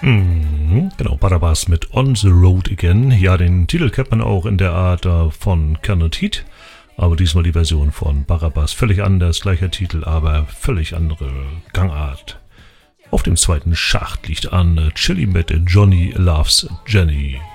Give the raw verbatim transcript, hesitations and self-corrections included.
Mhm, genau, Barabas mit On the Road Again. Ja, den Titel kennt man auch in der Art äh, von Kernel Heat, aber diesmal die Version von Barabas. Völlig anders, gleicher Titel, aber völlig andere Gangart. Auf dem zweiten Schacht liegt an äh, Chili mit Johnny Loves Jenny.